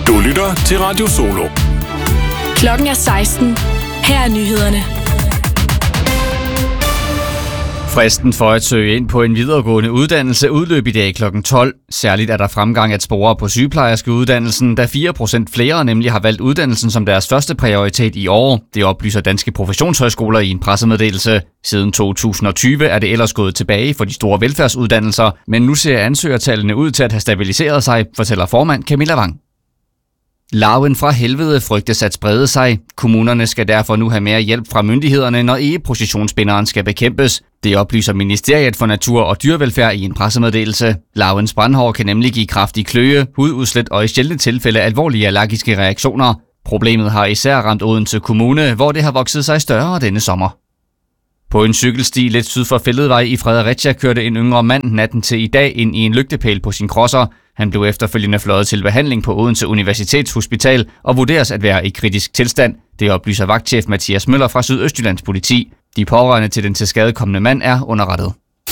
Du lytter til Radio Solo. Klokken er 16. Her er nyhederne. Fristen for at søge ind på en videregående uddannelse udløb i dag kl. 12. Særligt er der fremgang at spore på sygeplejerskeuddannelsen, da 4% flere nemlig har valgt uddannelsen som deres første prioritet i år. Det oplyser Danske Professionshøjskoler i en pressemeddelelse. Siden 2020 er det ellers gået tilbage for de store velfærdsuddannelser, men nu ser ansøgertallene ud til at have stabiliseret sig, fortæller formand Camilla Wang. Larven fra helvede frygtes at sprede sig. Kommunerne skal derfor nu have mere hjælp fra myndighederne, når egeprocessionsbinderen skal bekæmpes. Det oplyser Ministeriet for Natur og Dyrevelfærd i en pressemeddelelse. Larvens brandhår kan nemlig give kraftig kløe, hududslæt og i sjældne tilfælde alvorlige allergiske reaktioner. Problemet har især ramt Odense Kommune, hvor det har vokset sig større denne sommer. På en cykelsti lidt syd for Fælledvej i Fredericia kørte en yngre mand natten til i dag ind i en lygtepæl på sin crosser. Han blev efterfølgende fløjet til behandling på Odense Universitetshospital og vurderes at være i kritisk tilstand. Det oplyser vagtchef Mathias Møller fra Sydøstjyllands politi. De pårørende til den tilskadekomne mand er underrettet.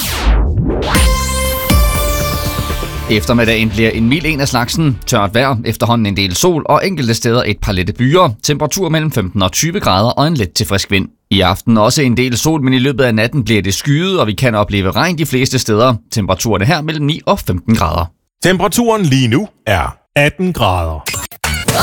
Eftermiddagen bliver en mild en af slagsen. Tørt vejr, efterhånden en del sol og enkelte steder et par lette byer. Temperatur mellem 15 og 20 grader og en let til frisk vind. I aften også en del sol, men i løbet af natten bliver det skyet, og vi kan opleve regn de fleste steder. Temperaturen er her mellem 9 og 15 grader. Temperaturen lige nu er 18 grader.